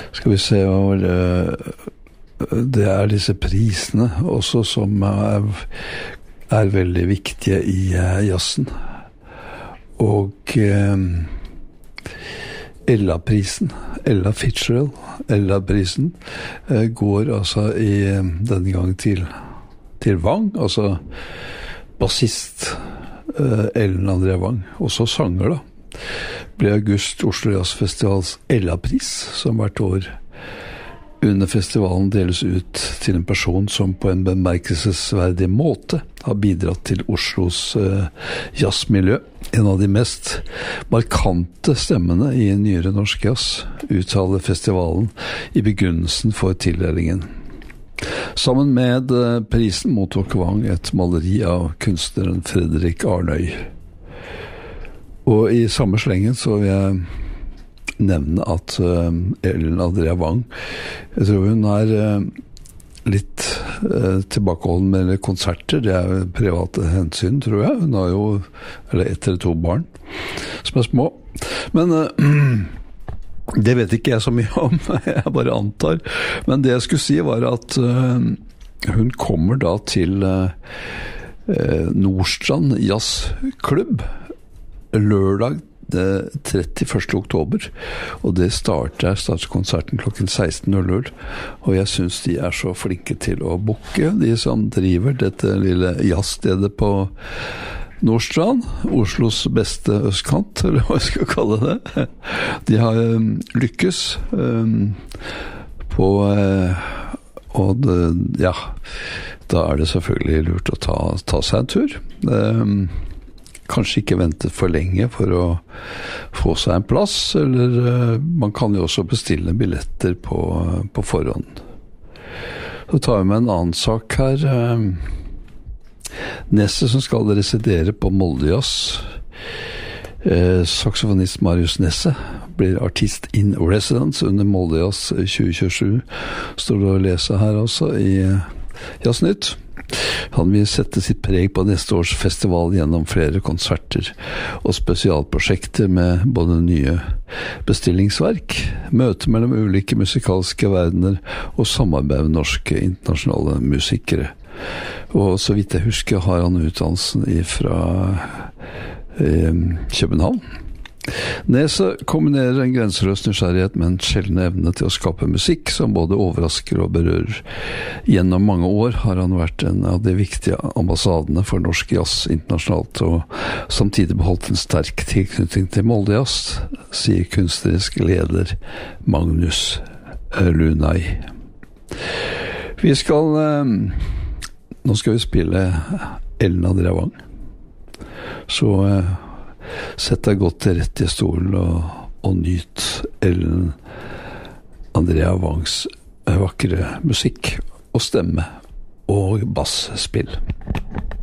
Skal vi se hva var det disse prisene også som er veldig viktige i jazzen. Og Ella-prisen, Ella Fitzgerald, Ella-prisen, går altså i denne gang til Wang, altså bassist Ellen Andrea Wang, også sanger da. Ble august Oslo Jazzfestivals Ella-pris, som hvert år under festivalen deles ut til en person som på en bemerkelsesverdig måte har bidratt til Oslos jazzmiljø. En av de mest markante stemmene i nyere norsk jazz, uttaler festivalen i begrunnelsen for tildelingen. Sammen med prisen mottok Wang et maleri av kunstneren Fredrik Arnøy. Og i samme slengen så vil jeg nevne at Ellen Andrea Wang, jeg tror hun litt tilbakeholden med konserter, det private hensyn, tror jeg. Hun har jo, eller 1 eller 2 barn som små. Men det vet ikke jeg så mye om, jeg bare antar. Men det jeg skulle si var at hun kommer da til Nordstrand Jazzklubb lørdag 31. oktober, og det starter konserten klokken 16:00, og jeg synes de så flinke til å booke, de som driver dette lille jazzstedet på Nordstrand, Oslos beste østkant, eller hva jeg skal kalle det. De har lykkes på og det, ja, da det selvfølgelig lurt å ta seg en tur. Kanskje ikke vente for lenge for å få seg en plass, eller man kan jo også bestille billetter på forhånd. Så tar vi med en annen sak her. Nesse som skal residere på Molde Jazz. Saksofonist Marius Nesse blir artist in residence under Molde Jazz 2027. Står det å lese her også i Jazznytt. Han vil sette sitt preg på neste års festival gjennom flere konserter og spesialprosjekter med både nye bestillingsverk, møter mellom ulike musikalske verdener og samarbeid med norske internasjonale musikere. Og så vidt jeg husker har han utdannelsen fra København. Nese kombinerer en grenseløs nysgjerrighet med en sjelden evne til å skape musikk som både overrasker og berører. Gjennom mange år har han vært en av de viktige ambassadene for norsk jazz internasjonalt, og samtidig beholdt en sterk tilknytning til Molde Jazz, sier kunstnerisk leder Magnus Lunay. Nå skal vi spille Ellen Andrea Wang. Så sett deg godt til rett i stolen og nyt Ellen Andrea Wangs vakre musikk og stemme og bassspill.